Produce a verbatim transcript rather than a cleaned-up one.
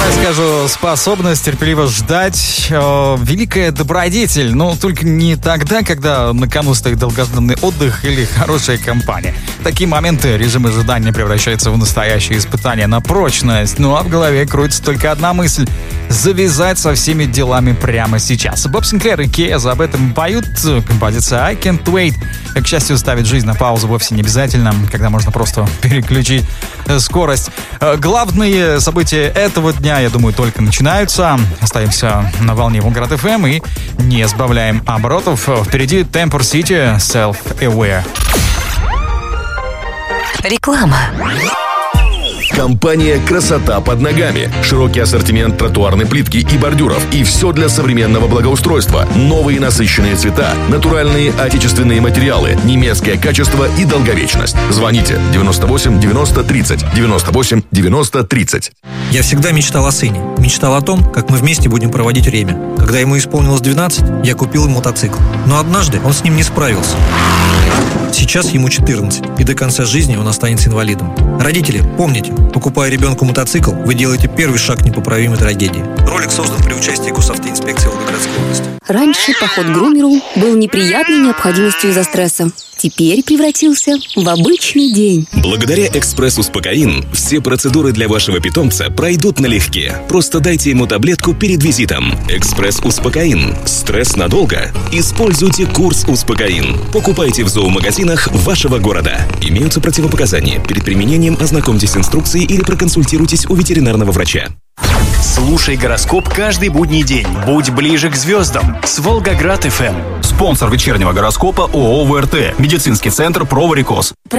Давай скажу, способность терпеливо ждать э, великая добродетель, но только не тогда, когда на кону стоит долгожданный отдых или хорошая компания. В такие моменты режим ожидания превращается в настоящее испытание на прочность. Ну а в голове крутится только одна мысль — завязать со всеми делами прямо сейчас. Боб Синклер и Кез об этом поют. Композиция I Can't Wait. К счастью, ставить жизнь на паузу вовсе не обязательно, когда можно просто переключить скорость. Главные события этого дня, я думаю, только начинаются. Остаемся на волне Волгоград эф эм и не сбавляем оборотов. Впереди Temper City, Self-Aware. Реклама. Компания «Красота под ногами». Широкий ассортимент тротуарной плитки и бордюров. И все для современного благоустройства. Новые насыщенные цвета, натуральные отечественные материалы, немецкое качество и долговечность. Звоните девяносто восемь девяносто тридцать, девяносто восемь девяносто тридцать. Я всегда мечтал о сыне. Мечтал о том, как мы вместе будем проводить время. Когда ему исполнилось двенадцать, я купил ему мотоцикл. Но однажды он с ним не справился. Сейчас ему четырнадцать, и до конца жизни он останется инвалидом. Родители, помните, покупая ребенку мотоцикл, вы делаете первый шаг к непоправимой трагедии. Ролик создан при участии госавтоинспекции Волгоградской области. Раньше поход к грумеру был неприятной необходимостью из-за стресса. Теперь превратился в обычный день. Благодаря «Экспресс-Успокоин» все процедуры для вашего питомца пройдут налегке. Просто дайте ему таблетку перед визитом. «Экспресс-Успокоин». Стресс надолго? Используйте курс «Успокоин». Покупайте в зоомагазинах вашего города. Имеются противопоказания. Перед применением ознакомьтесь с инструкцией или проконсультируйтесь у ветеринарного врача. Слушай гороскоп каждый будний день. Будь ближе к звездам с Волгоград эф эм. Спонсор вечернего гороскопа ООО ВРТ. Медицинский центр «Про Варикоз».